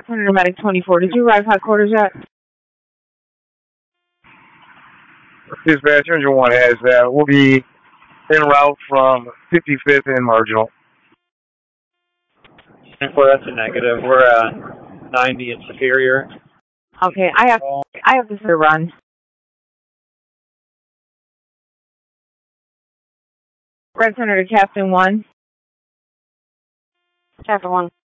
Senator Medic 24, did you arrive headquarters yet? Dispatch Engine 1 has that. We'll be en route from 55th and Marginal. And that's a negative. We're at 90 at Superior. Okay, I have this to run. Red Senator Captain 1. Captain 1.